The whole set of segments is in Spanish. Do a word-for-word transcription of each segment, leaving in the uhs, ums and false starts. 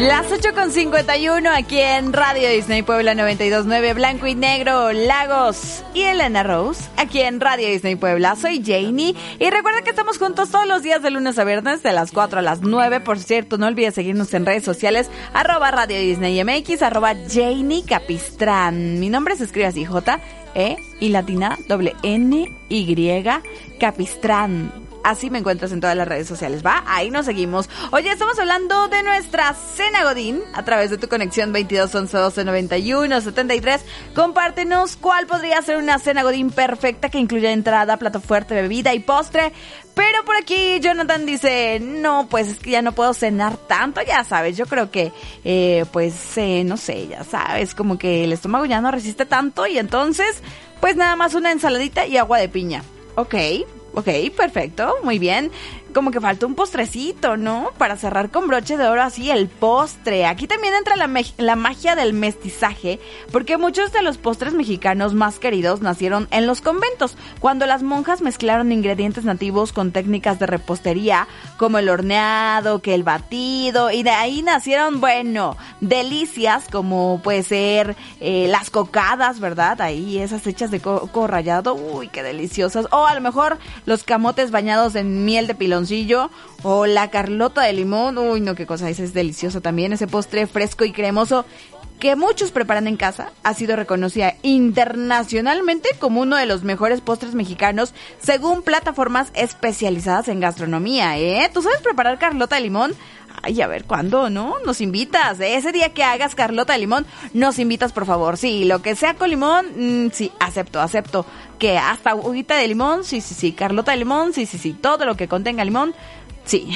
Las ocho con cincuenta y uno aquí en Radio Disney Puebla noventa y dos punto nueve, Blanco y Negro, Lagos y Elena Rose, aquí en Radio Disney Puebla. Soy Janie y recuerda que estamos juntos todos los días de lunes a viernes de las cuatro a las nueve. Por cierto, no olvides seguirnos en redes sociales, arroba Radio Disney M X, arroba Janie Capistrán. Mi nombre se escribe así, J E y latina doble N Y Capistrán. Así me encuentras en todas las redes sociales, ¿va? Ahí nos seguimos. Oye, estamos hablando de nuestra cena Godín a través de tu conexión veintidós once doce noventa y uno setenta y tres. Compártenos cuál podría ser una cena Godín perfecta que incluya entrada, plato fuerte, bebida y postre. Pero por aquí Jonathan dice, no, pues es que ya no puedo cenar tanto, ya sabes. Yo creo que, eh, pues, eh, no sé, ya sabes, como que el estómago ya no resiste tanto y entonces, pues nada más una ensaladita y agua de piña. Ok. Ok, perfecto, muy bien. Como que falta un postrecito, ¿no? Para cerrar con broche de oro así el postre. Aquí también entra la, me- la magia del mestizaje, porque muchos de los postres mexicanos más queridos nacieron en los conventos, cuando las monjas mezclaron ingredientes nativos con técnicas de repostería, como el horneado, que el batido, y de ahí nacieron, bueno, delicias como puede ser eh, las cocadas, ¿verdad? Ahí esas hechas de coco rallado, uy, qué deliciosas. O a lo mejor los camotes bañados en miel de pilón o la carlota de limón, uy no, qué cosa, ese es delicioso también, ese postre fresco y cremoso que muchos preparan en casa, ha sido reconocida internacionalmente como uno de los mejores postres mexicanos según plataformas especializadas en gastronomía, ¿eh? ¿Tú sabes preparar carlota de limón? Ay, a ver, ¿cuándo, no? Nos invitas, ¿eh? Ese día que hagas carlota de limón, nos invitas, por favor. Sí, lo que sea con limón, mmm, sí, acepto, acepto. Que hasta agüita de limón, sí, sí, sí. Carlota de limón, sí, sí, sí. Todo lo que contenga limón, sí.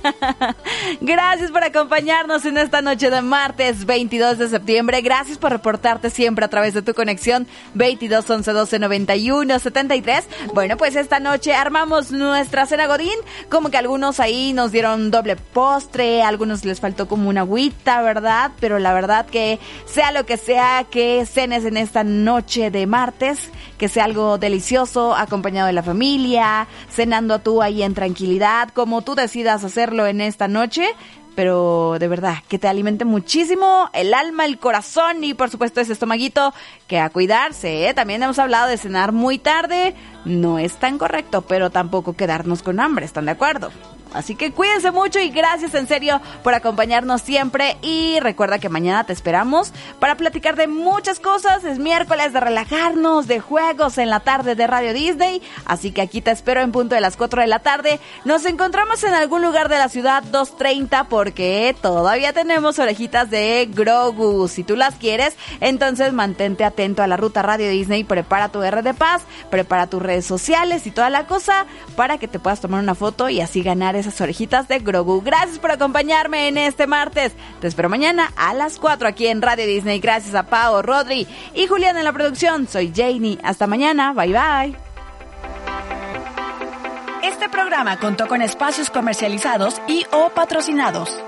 Gracias por acompañarnos en esta noche de martes veintidós de septiembre. Gracias por reportarte siempre a través de tu conexión veintidós once doce noventa y uno setenta y tres. Bueno, pues esta noche armamos nuestra cena Godín. Como que algunos ahí nos dieron doble postre, a algunos les faltó como una agüita, ¿verdad? Pero la verdad que sea lo que sea que cenes en esta noche de martes, que sea algo delicioso, acompañado de la familia, cenando tú ahí en tranquilidad, como tú decidas hacerlo en esta noche, pero de verdad, que te alimente muchísimo el alma, el corazón y por supuesto ese estomaguito, que a cuidarse, ¿eh? También hemos hablado de cenar muy tarde, no es tan correcto, pero tampoco quedarnos con hambre, ¿están de acuerdo? Así que cuídense mucho y gracias en serio por acompañarnos siempre y recuerda que mañana te esperamos para platicar de muchas cosas. Es miércoles de relajarnos, de juegos en la tarde de Radio Disney, así que aquí te espero en punto de las cuatro de la tarde. Nos encontramos en algún lugar de la ciudad dos treinta porque todavía tenemos orejitas de Grogu. Si tú las quieres, entonces mantente atento a la ruta Radio Disney, prepara tu R de Paz, prepara tus redes sociales y toda la cosa para que te puedas tomar una foto y así ganar esas orejitas de Grogu. Gracias por acompañarme en este martes. Te espero mañana a las cuatro aquí en Radio Disney. Gracias a Pao, Rodri y Julián en la producción. Soy Janie. Hasta mañana. Bye bye. Este programa contó con espacios comercializados y o patrocinados.